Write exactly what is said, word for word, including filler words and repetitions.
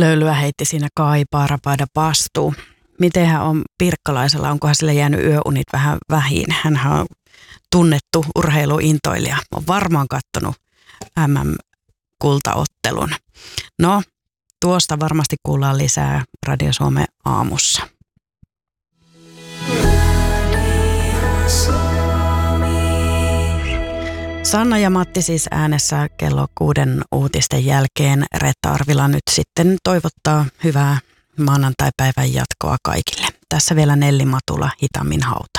löylyä heitti siinä Kai Paarapaida Pastu. Mitenhän on Pirkkalaisella, onkohan sille jäänyt yöunit vähän vähin? Hänhän on tunnettu urheiluintoilija. On varmaan kattonut M M-kultaottelun. No, tuosta varmasti kuullaan lisää Radio Suomen aamussa. Sanna ja Matti siis äänessä kello kuuden uutisten jälkeen. Reetta Arvila nyt sitten toivottaa hyvää maanantaipäivän jatkoa kaikille. Tässä vielä Nelli Matula, Hitaammin hauta.